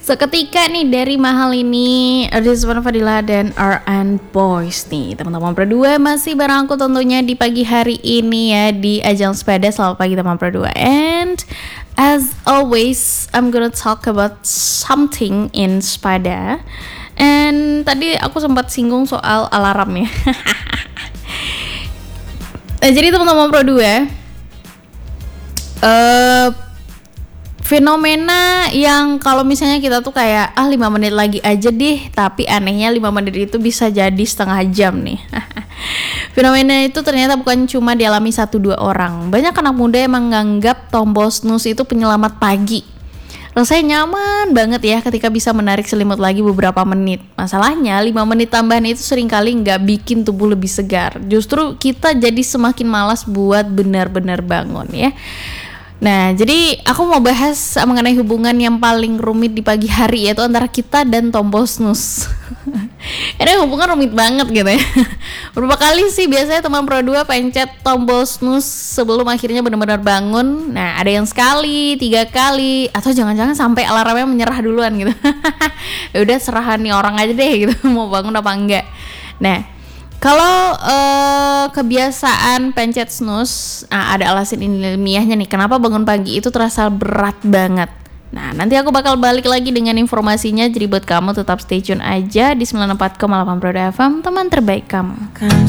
Seketika nih dari Mahal ini, Rizwan Fadila dan RN Boys nih. Teman-teman berdua masih bareng aku tentunya di pagi hari ini ya di Ajang Sepeda. Selamat pagi teman berdua. And as always, I'm gonna talk about something in sepeda. And tadi aku sempat singgung soal alarm ya. Jadi teman-teman berdua, fenomena yang kalau misalnya kita tuh kayak 5 menit lagi aja deh, tapi anehnya 5 menit itu bisa jadi setengah jam nih. Fenomena itu ternyata bukan cuma dialami 1-2 orang. Banyak anak muda yang menganggap tombol snooze itu penyelamat pagi. Rasanya nyaman banget ya ketika bisa menarik selimut lagi beberapa menit. Masalahnya 5 menit tambahan itu seringkali nggak bikin tubuh lebih segar. Justru kita jadi semakin malas buat benar-benar bangun ya. Nah, jadi aku mau bahas mengenai hubungan yang paling rumit di pagi hari, yaitu antara kita dan tombol snooze. Ini hubungan rumit banget gitu ya. Berapa kali sih biasanya teman Pro 2 pencet tombol snooze sebelum akhirnya benar-benar bangun? Nah, ada yang sekali, 3 kali, atau jangan-jangan sampai alarmnya menyerah duluan gitu. Ya udah serahan nih orang aja deh gitu, mau bangun apa enggak. Nah, kalau kebiasaan pencet snooze, ada alasan ilmiahnya nih kenapa bangun pagi itu terasa berat banget. Nah, nanti aku bakal balik lagi dengan informasinya. Jadi buat kamu tetap stay tune aja di 94,8 Pro FM, teman terbaik kamu.